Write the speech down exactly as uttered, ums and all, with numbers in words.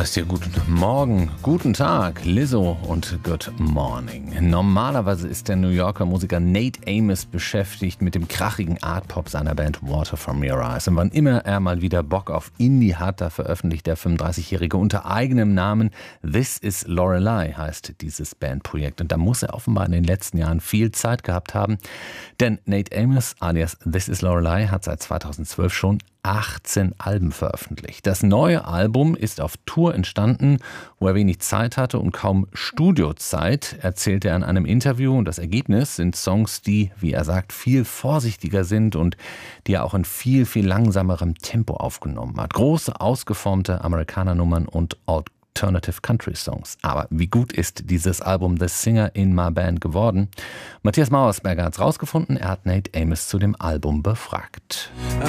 heißt hier guten Morgen, guten Tag, Lizzo und Good Morning. Normalerweise ist der New Yorker Musiker Nate Amos beschäftigt mit dem krachigen Art-Pop seiner Band Water From Your Eyes. Und wann immer er mal wieder Bock auf Indie hat, da veröffentlicht der fünfunddreißigjährige unter eigenem Namen This Is Lorelei, heißt dieses Bandprojekt. Und da muss er offenbar in den letzten Jahren viel Zeit gehabt haben, denn Nate Amos alias This Is Lorelei hat seit zweitausendzwölf schon achtzehn Alben veröffentlicht. Das neue Album ist auf Tour entstanden, wo er wenig Zeit hatte und kaum Studiozeit, erzählte er in einem Interview. Und das Ergebnis sind Songs, die, wie er sagt, viel vorsichtiger sind und die er auch in viel, viel langsamerem Tempo aufgenommen hat. Große, ausgeformte Amerikaner-Nummern und Alternative Country Songs. Aber wie gut ist dieses Album The Singer in My Band geworden? Matthias Mauersberger hat es rausgefunden. Er hat Nate Amos zu dem Album befragt.